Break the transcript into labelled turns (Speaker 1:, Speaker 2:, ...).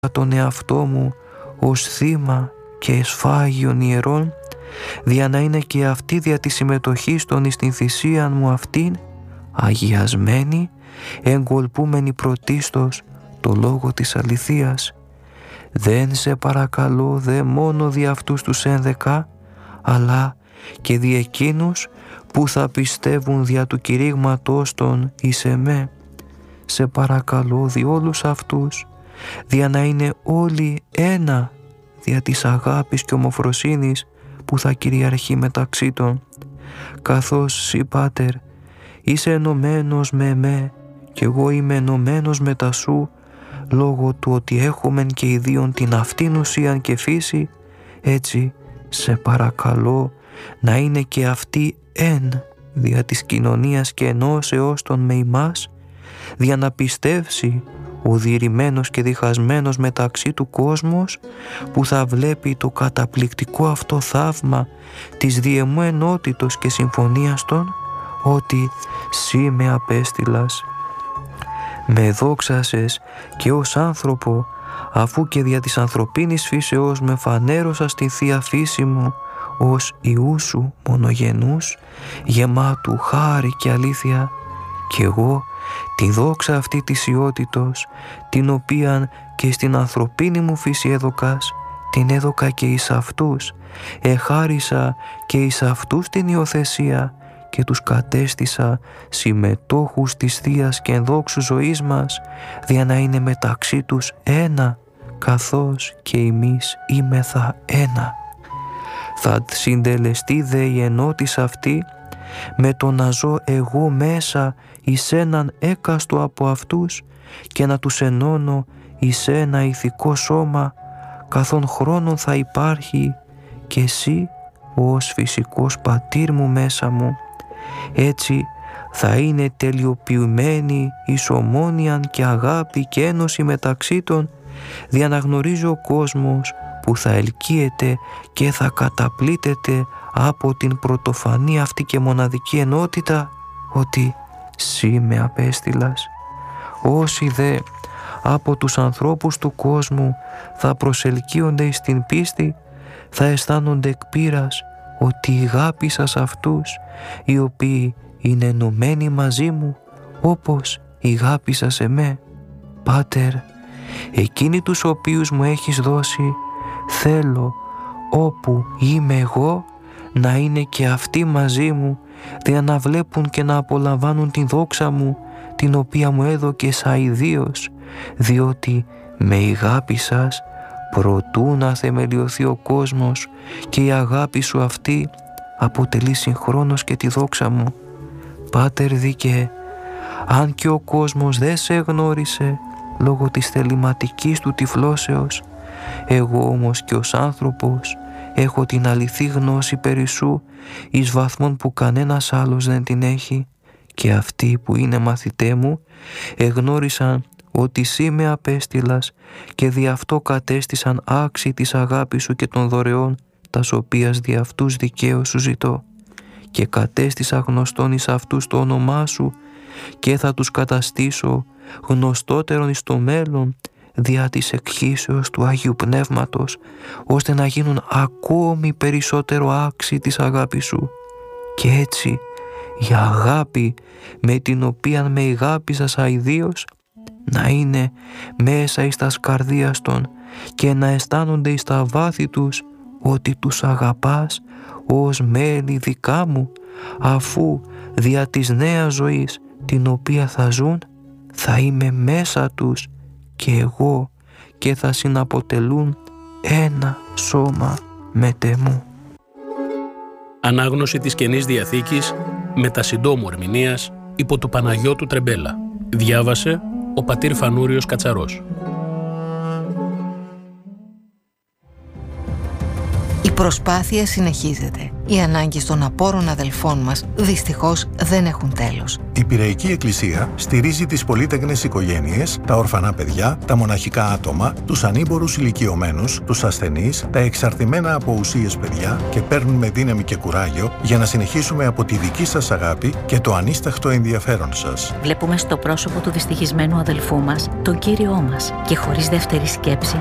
Speaker 1: τον εαυτό μου ως θύμα και εσφάγιον ιερών, δια να είναι και αυτή δια τη συμμετοχή στον εις την θυσίαν μου αυτήν, αγιασμένη, εγκολπούμενη πρωτίστως το λόγο της αληθείας. Δεν σε παρακαλώ δε μόνο δι' αυτούς τους 11, αλλά και δι' εκείνους που θα πιστεύουν δια του κηρύγματός των εις εμέ. Σε παρακαλώ δι' όλους αυτούς, δια να είναι όλοι ένα δια της αγάπης και ομοφροσύνης που θα κυριαρχεί μεταξύ των. Καθώς Συ Πάτερ είσαι ενωμένος με εμέ και εγώ είμαι ενωμένος με τα Σου, λόγω του ότι έχομεν και ιδίον την αυτήν ουσίαν και φύση, έτσι σε παρακαλώ να είναι και αυτή εν δια της κοινωνίας και ενώσεως των με ημάς, δια να πιστεύσει ο διηρημένος και διχασμένος μεταξύ του κόσμος που θα βλέπει το καταπληκτικό αυτό θαύμα της διεμού ενότητος και συμφωνίας των, ότι Συ με απέστειλας. Με δόξασες και ως άνθρωπο, αφού και δια της ανθρωπίνης φύσεως με φανέρωσα στη Θεία Φύση μου ως Υιού Σου μονογενούς, γεμάτου χάρη και αλήθεια, και εγώ τη δόξα αυτή της ιότητος, την οποίαν και στην ανθρωπίνη μου φύση έδωκας, την έδωκα και εις αυτούς, εχάρισα και εις αυτούς την υιοθεσία και τους κατέστησα συμμετόχους της Θείας και ενδόξου ζωής μας, δια να είναι μεταξύ τους ένα, καθώς και εμείς είμεθα ένα. Θα συντελεστεί δε η ενότης αυτή με το να ζω εγώ μέσα εις έναν έκαστο από αυτούς και να τους ενώνω εις ένα ηθικό σώμα, καθόν χρόνον θα υπάρχει και Συ ως φυσικός πατήρ μου μέσα μου. Έτσι θα είναι τελειοποιημένη εις ομόνοιαν και αγάπη και ένωση μεταξύ των, δια να γνωρίζει ο κόσμος που θα ελκύεται και θα καταπλήτεται από την πρωτοφανή αυτή και μοναδική ενότητα, ότι Συ με απέστειλας. Όσοι δε από τους ανθρώπους του κόσμου θα προσελκύονται εις την πίστη, θα αισθάνονται εκ πείρας ότι αγάπησα σε αυτούς οι οποίοι είναι ενωμένοι μαζί μου όπως αγάπησα σε με. Πάτερ, εκείνοι τους οποίους μου έχεις δώσει, θέλω όπου είμαι εγώ να είναι και αυτοί μαζί μου, δια να βλέπουν και να απολαμβάνουν την δόξα μου, την οποία μου έδωκες αηδίως, διότι με αγάπησας προτού να θεμελιωθεί ο κόσμος, και η αγάπη Σου αυτή αποτελεί συγχρόνως και τη δόξα μου. Πάτερ δίκαιε, αν και ο κόσμος δεν σε γνώρισε λόγω της θεληματικής του τυφλώσεως, εγώ όμως και ως άνθρωπος έχω την αληθή γνώση περί Σου εις βαθμόν που κανένας άλλος δεν την έχει, και αυτοί που είναι μαθητέ μου εγνώρισαν ότι Συ με απέστειλας και δι' αυτό κατέστησαν άξιοι της αγάπης Σου και των δωρεών, τας οποίας δι' αυτούς δικαίως Σου ζητώ, και κατέστησα γνωστόν εις αυτούς το όνομά Σου και θα τους καταστήσω γνωστότερον εις το μέλλον δια της εκχύσεως του Άγιου Πνεύματος, ώστε να γίνουν ακόμη περισσότερο άξιοι της αγάπης Σου. Και έτσι η αγάπη με την οποία με αγάπησας αηδίως να είναι μέσα εις τας καρδίας των και να αισθάνονται εις τα βάθη τους ότι τους αγαπάς ως μέλη δικά μου, αφού δια της νέας ζωής την οποία θα ζουν θα είμαι μέσα τους και εγώ και θα συναποτελούν ένα σώμα μετεμού.
Speaker 2: Ανάγνωση της Καινής Διαθήκης με τα συντόμου ερμηνείας υπό του Παναγιώτου Τρεμπέλα. Διάβασε ο πατήρ Φανούριος Κατσαρός.
Speaker 3: Η προσπάθεια συνεχίζεται. Οι ανάγκες των απόρων αδελφών μας δυστυχώς δεν έχουν τέλος.
Speaker 4: Η Πειραϊκή Εκκλησία στηρίζει τις πολύτεκνες οικογένειες, τα ορφανά παιδιά, τα μοναχικά άτομα, τους ανήμπορους ηλικιωμένους, τους ασθενείς, τα εξαρτημένα από ουσίες παιδιά και παίρνουμε δύναμη και κουράγιο για να συνεχίσουμε από τη δική σας αγάπη και το ανίσταχτο ενδιαφέρον σας.
Speaker 5: Βλέπουμε στο πρόσωπο του δυστυχισμένου αδελφού μας τον Κύριό μας και χωρίς δεύτερη σκέψη